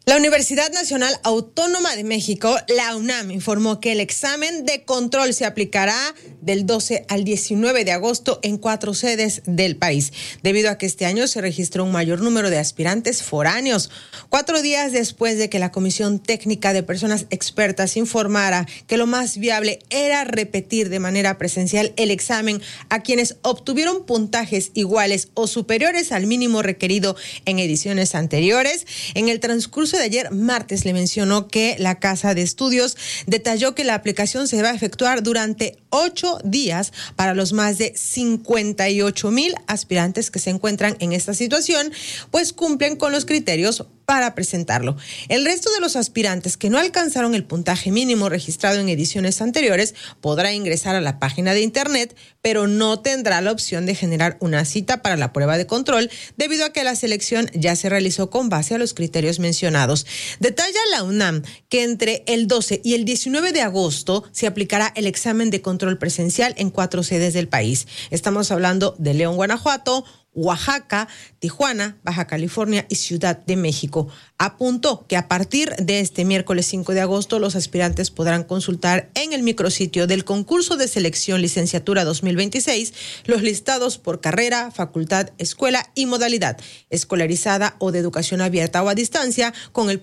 La Universidad Nacional Autónoma de México, la UNAM, informó que el examen de control se aplicará del 12 al 19 de agosto en 4 sedes del país, debido a que este año se registró un mayor número de aspirantes foráneos. 4 días después de que la Comisión Técnica de Personas Expertas informara que lo más viable era repetir de manera presencial el examen a quienes obtuvieron puntajes iguales o superiores al mínimo requerido en ediciones anteriores, en el transcurso de ayer martes le mencionó que la Casa de Estudios detalló que la aplicación se va a efectuar durante 8 días para los más de 58,000 aspirantes que se encuentran en esta situación, pues cumplen con los criterios para presentarlo. El resto de los aspirantes que no alcanzaron el puntaje mínimo registrado en ediciones anteriores podrá ingresar a la página de internet, pero no tendrá la opción de generar una cita para la prueba de control, debido a que la selección ya se realizó con base a los criterios mencionados. Detalla la UNAM que entre el 12 y el 19 de agosto se aplicará el examen de control presencial en 4 sedes del país. Estamos hablando de León, Guanajuato, Oaxaca, Tijuana, Baja California y Ciudad de México. Apuntó que a partir de este miércoles 5 de agosto los aspirantes podrán consultar en el micrositio del concurso de selección licenciatura 2026 los listados por carrera, facultad, escuela y modalidad escolarizada o de educación abierta o a distancia con el